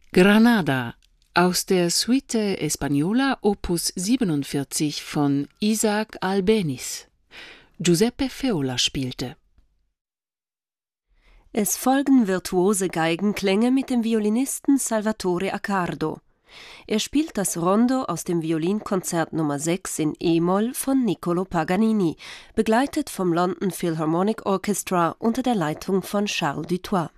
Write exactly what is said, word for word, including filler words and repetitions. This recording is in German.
Granada aus der Suite Española Opus siebenundvierzig von Isaac Albéniz. Giuseppe Feola spielte. Es folgen virtuose Geigenklänge mit dem Violinisten Salvatore Accardo. Er spielt das Rondo aus dem Violinkonzert Nummer sechs in E-Moll von Niccolò Paganini, begleitet vom London Philharmonic Orchestra unter der Leitung von Charles Dutoit.